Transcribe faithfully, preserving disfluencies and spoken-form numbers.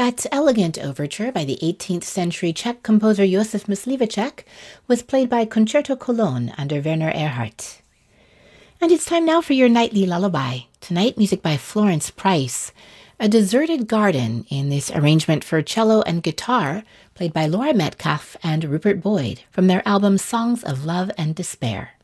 That elegant overture by the eighteenth century Czech composer Josef Mysliveček was played by Concerto Cologne under Werner Erhardt. And it's time now for your nightly lullaby. Tonight, music by Florence Price, A Deserted Garden in this arrangement for cello and guitar, played by Laura Metcalf and Rupert Boyd from their album Songs of Love and Despair.